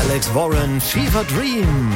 Alex Warren, FIFA Dream.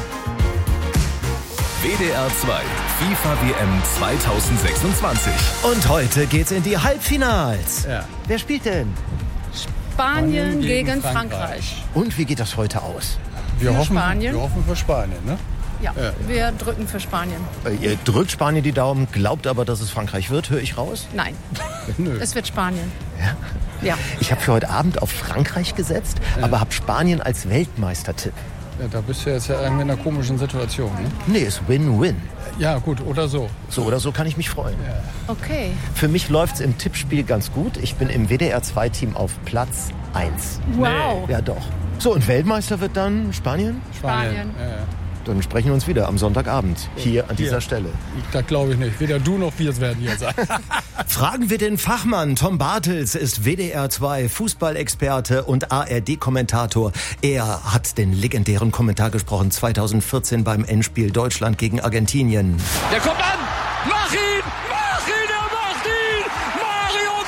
WDR 2, FIFA WM 2026. Und heute geht's in die Halbfinals. Ja. Wer spielt denn? Spanien gegen Frankreich. Und wie geht das heute aus? Wir hoffen für Spanien, ne? Ja, wir drücken für Spanien. Ihr drückt Spanien die Daumen, glaubt aber, dass es Frankreich wird, höre ich raus? Nein, Nö. es wird Spanien. Ja. Ja. Ich habe für heute Abend auf Frankreich gesetzt, aber habe Spanien als Weltmeistertipp. Ja, da bist du jetzt ja irgendwie in einer komischen Situation, ne? Nee, ist Win-Win. Ja, gut, oder so. So oder so kann ich mich freuen. Ja. Okay. Für mich läuft's im Tippspiel ganz gut. Ich bin im WDR 2-Team auf Platz 1. Wow. Ja, doch. So, und Weltmeister wird dann Spanien? Spanien. Ja. Dann sprechen wir uns wieder am Sonntagabend hier an dieser Stelle. Das glaube ich nicht. Weder du noch wir werden hier sein. Fragen wir den Fachmann. Tom Bartels ist WDR 2 Fußballexperte und ARD-Kommentator. Er hat den legendären Kommentar gesprochen 2014 beim Endspiel Deutschland gegen Argentinien. Der kommt an! Mach ihn! Mach ihn! Er macht ihn! Mario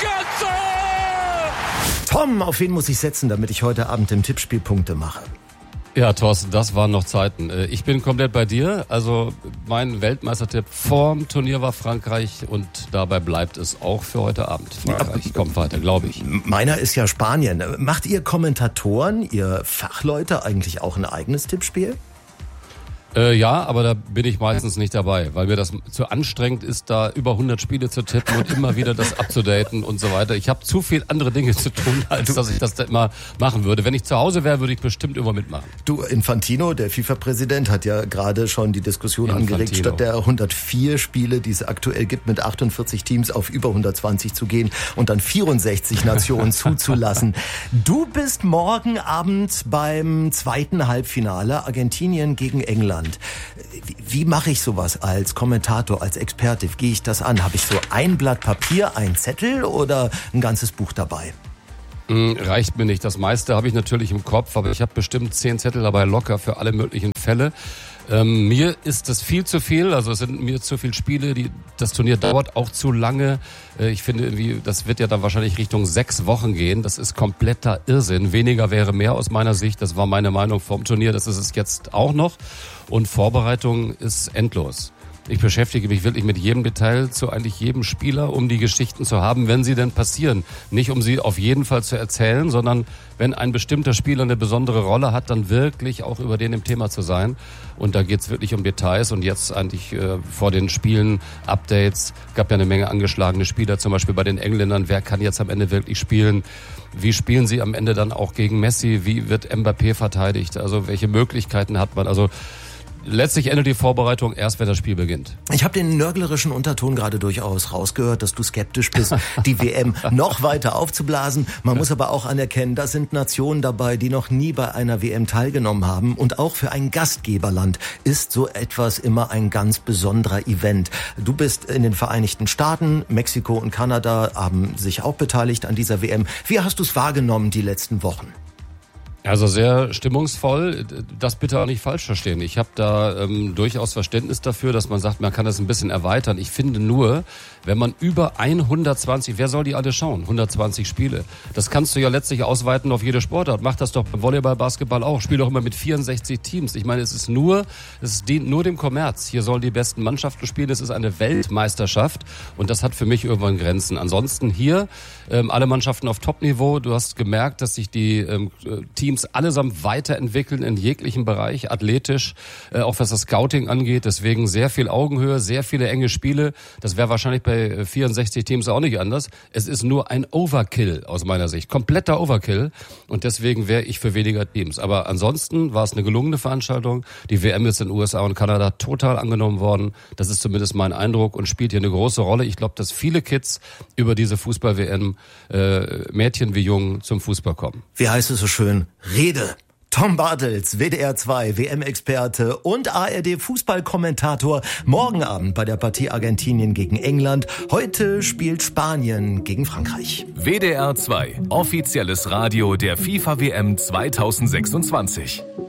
Götze! Tom, auf wen muss ich setzen, damit ich heute Abend im Tippspiel Punkte mache? Ja, Thorsten, das waren noch Zeiten. Ich bin komplett bei dir. Also mein Weltmeistertipp vorm Turnier war Frankreich und dabei bleibt es auch für heute Abend. Frankreich kommt weiter, glaube ich. Meiner ist ja Spanien. Macht ihr Kommentatoren, ihr Fachleute eigentlich auch ein eigenes Tippspiel? Ja, aber da bin ich meistens nicht dabei, weil mir das zu anstrengend ist, da über 100 Spiele zu tippen und immer wieder das abzudaten und so weiter. Ich habe zu viel andere Dinge zu tun, als dass ich das da immer machen würde. Wenn ich zu Hause wäre, würde ich bestimmt immer mitmachen. Du, Infantino, der FIFA-Präsident, hat ja gerade schon die Diskussion angeregt, statt der 104 Spiele, die es aktuell gibt, mit 48 Teams auf über 120 zu gehen und dann 64 Nationen zuzulassen. Du bist morgen Abend beim zweiten Halbfinale, Argentinien gegen England. Wie mache ich sowas als Kommentator, als Experte? Wie gehe ich das an? Habe ich so ein Blatt Papier, ein Zettel oder ein ganzes Buch dabei? Reicht mir nicht. Das meiste habe ich natürlich im Kopf, aber ich habe bestimmt 10 Zettel dabei locker für alle möglichen Fälle. Mir ist das viel zu viel, also es sind mir zu viele Spiele, das Turnier dauert auch zu lange. Ich finde irgendwie, das wird ja dann wahrscheinlich Richtung 6 Wochen gehen. Das ist kompletter Irrsinn. Weniger wäre mehr aus meiner Sicht. Das war meine Meinung vom Turnier. Das ist es jetzt auch noch. Und Vorbereitung ist endlos. Ich beschäftige mich wirklich mit jedem Detail zu eigentlich jedem Spieler, um die Geschichten zu haben, wenn sie denn passieren. Nicht um sie auf jeden Fall zu erzählen, sondern wenn ein bestimmter Spieler eine besondere Rolle hat, dann wirklich auch über den im Thema zu sein. Und da geht's wirklich um Details. Und jetzt eigentlich vor den Spielen Updates, gab ja eine Menge angeschlagene Spieler, zum Beispiel bei den Engländern. Wer kann jetzt am Ende wirklich spielen? Wie spielen sie am Ende dann auch gegen Messi? Wie wird Mbappé verteidigt? Also welche Möglichkeiten hat man? Also letztlich endet die Vorbereitung erst, wenn das Spiel beginnt. Ich habe den nörglerischen Unterton gerade durchaus rausgehört, dass du skeptisch bist, die WM noch weiter aufzublasen. Man muss aber auch anerkennen, da sind Nationen dabei, die noch nie bei einer WM teilgenommen haben. Und auch für ein Gastgeberland ist so etwas immer ein ganz besonderer Event. Du bist in den Vereinigten Staaten, Mexiko und Kanada haben sich auch beteiligt an dieser WM. Wie hast du es wahrgenommen die letzten Wochen? Also sehr stimmungsvoll, das bitte auch nicht falsch verstehen. Ich habe da durchaus Verständnis dafür, dass man sagt, man kann das ein bisschen erweitern. Ich finde nur, wenn man über 120, wer soll die alle schauen? 120 Spiele. Das kannst du ja letztlich ausweiten auf jede Sportart. Mach das doch beim Volleyball, Basketball auch. Spiel doch immer mit 64 Teams. Ich meine, es dient nur dem Kommerz. Hier sollen die besten Mannschaften spielen. Es ist eine Weltmeisterschaft und das hat für mich irgendwann Grenzen. Ansonsten hier alle Mannschaften auf Top-Niveau. Du hast gemerkt, dass sich die Teams allesamt weiterentwickeln in jeglichem Bereich, athletisch, auch was das Scouting angeht. Deswegen sehr viel Augenhöhe, sehr viele enge Spiele. Das wäre wahrscheinlich bei 64 Teams auch nicht anders. Es ist nur ein Overkill aus meiner Sicht, kompletter Overkill. Und deswegen wäre ich für weniger Teams. Aber ansonsten war es eine gelungene Veranstaltung. Die WM ist in den USA und Kanada total angenommen worden. Das ist zumindest mein Eindruck und spielt hier eine große Rolle. Ich glaube, dass viele Kids über diese Fußball-WM, Mädchen wie Jungen, zum Fußball kommen. Wie heißt es so schön? Rede. Tom Bartels, WDR 2, WM-Experte und ARD-Fußballkommentator. Morgen Abend bei der Partie Argentinien gegen England. Heute spielt Spanien gegen Frankreich. WDR 2, offizielles Radio der FIFA WM 2026.